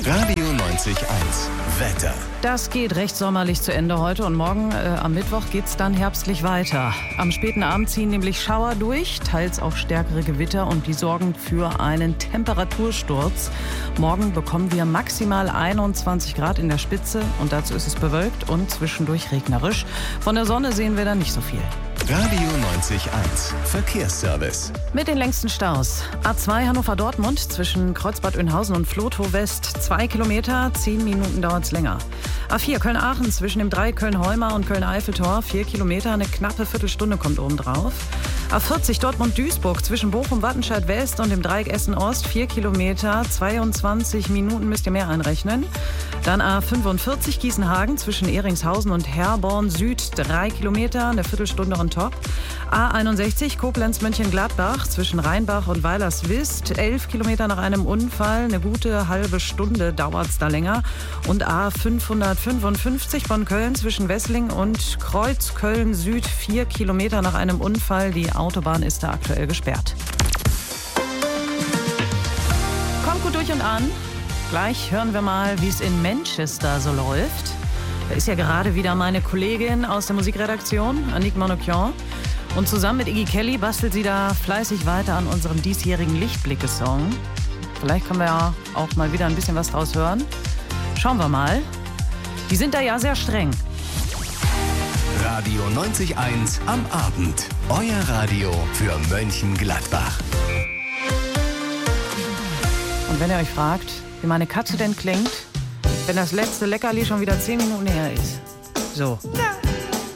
Radio 90.1 Wetter. Das geht recht sommerlich zu Ende heute und morgen am Mittwoch geht's dann herbstlich weiter. Am späten Abend ziehen nämlich Schauer durch, teils auch stärkere Gewitter und die sorgen für einen Temperatursturz. Morgen bekommen wir maximal 21 Grad in der Spitze und dazu ist es bewölkt und zwischendurch regnerisch. Von der Sonne sehen wir dann nicht so viel. Radio 90.1 Verkehrsservice. Mit den längsten Staus. A2 Hannover-Dortmund zwischen Kreuzbad Oeynhausen und Vlotho West 2 Kilometer, 10 Minuten dauert's länger. A4 Köln-Aachen zwischen dem Dreieck Köln-Heumar und Köln-Eiffeltor 4 Kilometer, eine knappe Viertelstunde kommt oben drauf. A40 Dortmund-Duisburg zwischen Bochum-Wattenscheid West und dem Dreieck Essen-Ost 4 Kilometer, 22 Minuten müsst ihr mehr einrechnen. Dann A45 Gießenhagen zwischen Ehringshausen und Herborn Süd 3 Kilometer, eine Viertelstunde on top. A61 Koblenz-Mönchengladbach zwischen Rheinbach und Weilerswist 11 Kilometer nach einem Unfall, eine gute halbe Stunde dauert's da länger. Und A555 Bonn-Köln zwischen Wessling und Kreuzköln Süd 4 Kilometer nach einem Unfall. Die Autobahn ist da aktuell gesperrt. Kommt gut durch und an. Gleich hören wir mal, wie es in Manchester so läuft. Da ist ja gerade wieder meine Kollegin aus der Musikredaktion, Annick Monocchian. Und zusammen mit Iggy Kelly bastelt sie da fleißig weiter an unserem diesjährigen Lichtblicke-Song. Vielleicht können wir ja auch mal wieder ein bisschen was draus hören. Schauen wir mal. Die sind da ja sehr streng. Radio 90.1 am Abend. Euer Radio für Mönchengladbach. Und wenn ihr euch fragt, wie meine Katze denn klingt, wenn das letzte Leckerli schon wieder 10 Minuten her ist. So.